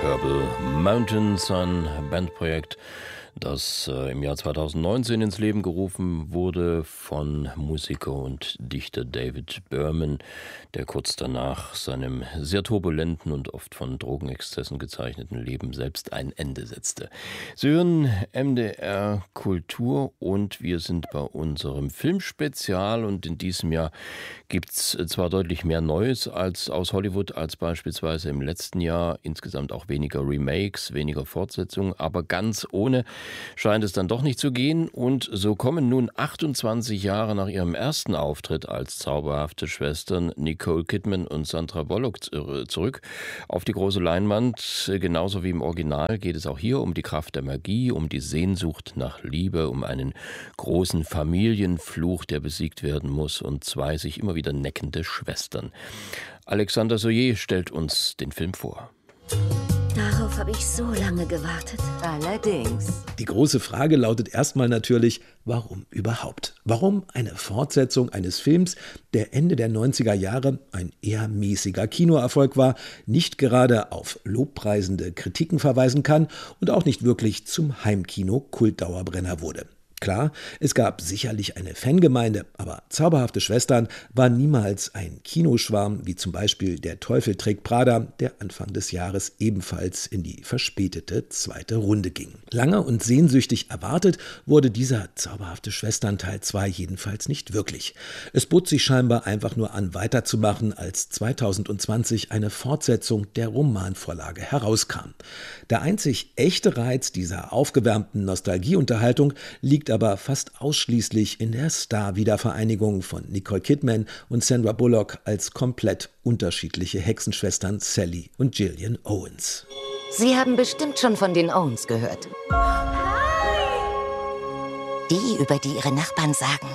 Purple Mountain Sun Bandprojekt, das im Jahr 2019 ins Leben gerufen wurde von Musiker und Dichter David Berman, der kurz danach seinem sehr turbulenten und oft von Drogenexzessen gezeichneten Leben selbst ein Ende setzte. Sie hören MDR Kultur und wir sind bei unserem Filmspezial, und in diesem Jahr gibt es zwar deutlich mehr Neues als aus Hollywood als beispielsweise im letzten Jahr, insgesamt auch weniger Remakes, weniger Fortsetzungen, aber ganz ohne scheint es dann doch nicht zu gehen, und so kommen nun 28 Jahre nach ihrem ersten Auftritt als zauberhafte Schwestern Nicole Kidman und Sandra Bullock zurück auf die große Leinwand. Genauso wie im Original geht es auch hier um die Kraft der Magie, um die Sehnsucht nach Liebe, um einen großen Familienfluch, der besiegt werden muss, und zwei sich immer wieder neckende Schwestern. Alexander Soyer stellt uns den Film vor. Darauf habe ich so lange gewartet. Allerdings. Die große Frage lautet erstmal natürlich, warum überhaupt? Warum eine Fortsetzung eines Films, der Ende der 90er Jahre ein eher mäßiger Kinoerfolg war, nicht gerade auf lobpreisende Kritiken verweisen kann und auch nicht wirklich zum Heimkino-Kultdauerbrenner wurde? Klar, es gab sicherlich eine Fangemeinde, aber Zauberhafte Schwestern war niemals ein Kinoschwarm, wie zum Beispiel Der Teufel trägt Prada, der Anfang des Jahres ebenfalls in die verspätete zweite Runde ging. Lange und sehnsüchtig erwartet wurde dieser Zauberhafte Schwestern Teil 2 jedenfalls nicht wirklich. Es bot sich scheinbar einfach nur an, weiterzumachen, als 2020 eine Fortsetzung der Romanvorlage herauskam. Der einzig echte Reiz dieser aufgewärmten Nostalgieunterhaltung liegt aber fast ausschließlich in der Star-Wiedervereinigung von Nicole Kidman und Sandra Bullock als komplett unterschiedliche Hexenschwestern Sally und Gillian Owens. Sie haben bestimmt schon von den Owens gehört. Die, über die ihre Nachbarn sagen,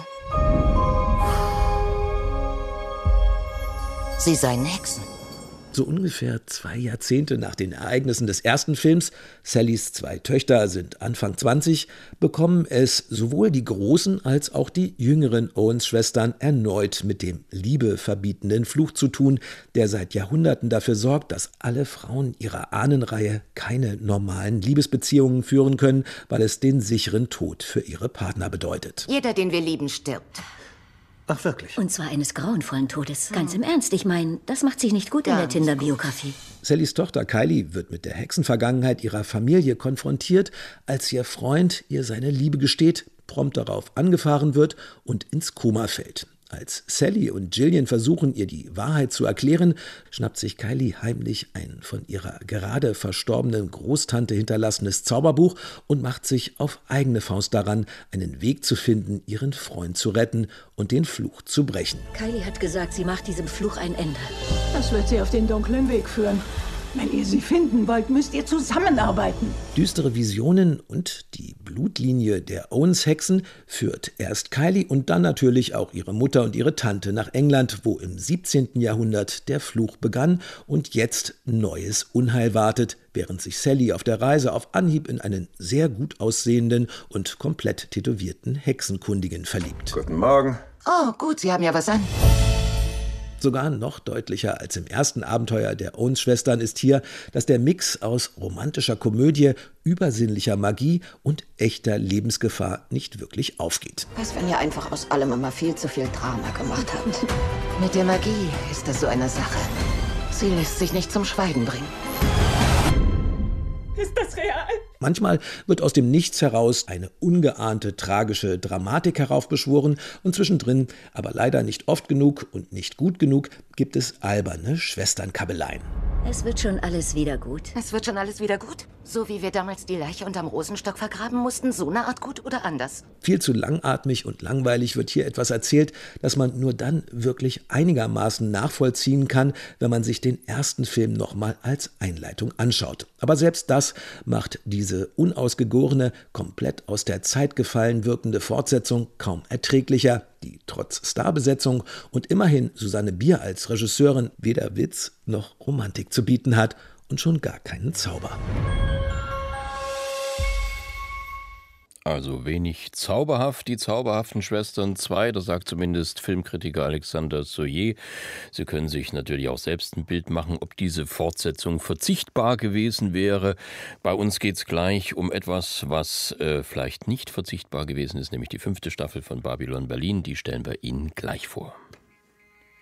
sie seien Hexen. So ungefähr 2 Jahrzehnte nach den Ereignissen des ersten Films, Sallys 2 Töchter sind Anfang 20, bekommen es sowohl die großen als auch die jüngeren Owens-Schwestern erneut mit dem liebeverbietenden Fluch zu tun, der seit Jahrhunderten dafür sorgt, dass alle Frauen ihrer Ahnenreihe keine normalen Liebesbeziehungen führen können, weil es den sicheren Tod für ihre Partner bedeutet. Jeder, den wir lieben, stirbt. Ach, wirklich? Und zwar eines grauenvollen Todes. Ganz im Ernst, ich meine, das macht sich nicht gut in der Tinder-Biografie. Sallys Tochter Kylie wird mit der Hexenvergangenheit ihrer Familie konfrontiert, als ihr Freund ihr seine Liebe gesteht, prompt darauf angefahren wird und ins Koma fällt. Als Sally und Gillian versuchen, ihr die Wahrheit zu erklären, schnappt sich Kylie heimlich ein von ihrer gerade verstorbenen Großtante hinterlassenes Zauberbuch und macht sich auf eigene Faust daran, einen Weg zu finden, ihren Freund zu retten und den Fluch zu brechen. Kylie hat gesagt, sie macht diesem Fluch ein Ende. Das wird sie auf den dunklen Weg führen. Wenn ihr sie finden wollt, müsst ihr zusammenarbeiten. Düstere Visionen und die Blutlinie der Owens-Hexen führt erst Kylie und dann natürlich auch ihre Mutter und ihre Tante nach England, wo im 17. Jahrhundert der Fluch begann und jetzt neues Unheil wartet, während sich Sally auf der Reise auf Anhieb in einen sehr gut aussehenden und komplett tätowierten Hexenkundigen verliebt. Guten Morgen. Oh, gut, Sie haben ja was an. Sogar noch deutlicher als im ersten Abenteuer der Owens-Schwestern ist hier, dass der Mix aus romantischer Komödie, übersinnlicher Magie und echter Lebensgefahr nicht wirklich aufgeht. Was, wenn ihr einfach aus allem immer viel zu viel Drama gemacht habt? Mit der Magie ist das so eine Sache. Sie lässt sich nicht zum Schweigen bringen. Ist das real? Manchmal wird aus dem Nichts heraus eine ungeahnte tragische Dramatik heraufbeschworen und zwischendrin, aber leider nicht oft genug und nicht gut genug, gibt es alberne Schwesternkabeleien. Es wird schon alles wieder gut. Es wird schon alles wieder gut? So wie wir damals die Leiche unterm Rosenstock vergraben mussten, so eine Art gut oder anders? Viel zu langatmig und langweilig wird hier etwas erzählt, das man nur dann wirklich einigermaßen nachvollziehen kann, wenn man sich den ersten Film nochmal als Einleitung anschaut. Aber selbst das macht diese unausgegorene, komplett aus der Zeit gefallen wirkende Fortsetzung kaum erträglicher, die trotz Starbesetzung und immerhin Susanne Bier als Regisseurin weder Witz noch Romantik zu bieten hat und schon gar keinen Zauber. Also wenig zauberhaft, die zauberhaften Schwestern 2, das sagt zumindest Filmkritiker Alexander Soyer. Sie können sich natürlich auch selbst ein Bild machen, ob diese Fortsetzung verzichtbar gewesen wäre. Bei uns geht es gleich um etwas, was vielleicht nicht verzichtbar gewesen ist, nämlich die 5. Staffel von Babylon Berlin. Die stellen wir Ihnen gleich vor.